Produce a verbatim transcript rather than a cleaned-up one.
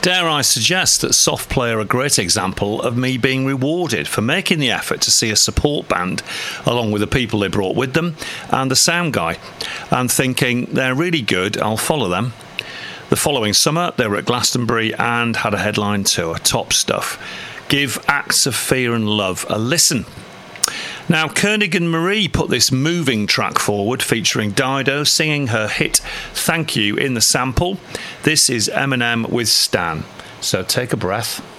Dare I suggest that Soft Play are a great example of me being rewarded for making the effort to see a support band along with the people they brought with them and the sound guy, and thinking they're really good, I'll follow them. The following summer they were at Glastonbury and had a headline tour. Top stuff. Give Acts of Fear and Love a listen. Now, Koenig and Marie put this moving track forward featuring Dido singing her hit Thank You in the sample. This is Eminem with Stan. So take a breath.